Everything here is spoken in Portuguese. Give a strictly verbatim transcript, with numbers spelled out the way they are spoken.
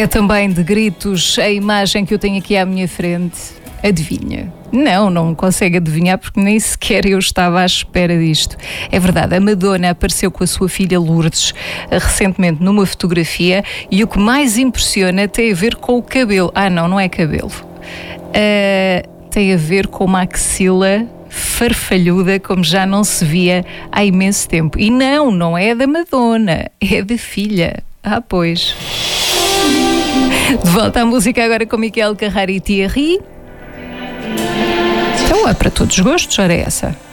É também de gritos a imagem que eu tenho aqui à minha frente. Adivinha? Não, não consegue adivinhar porque nem sequer eu estava à espera disto. É verdade, a Madonna apareceu com a sua filha Lourdes recentemente numa fotografia e o que mais impressiona tem a ver com o cabelo. Ah, não, não é cabelo. Uh, tem a ver com uma axila farfalhuda como já não se via há imenso tempo. E não, não é da Madonna, é da filha. Ah, pois. De volta à música agora com Miquel Carrari e Thierry. Então é para todos os gostos, ora é essa.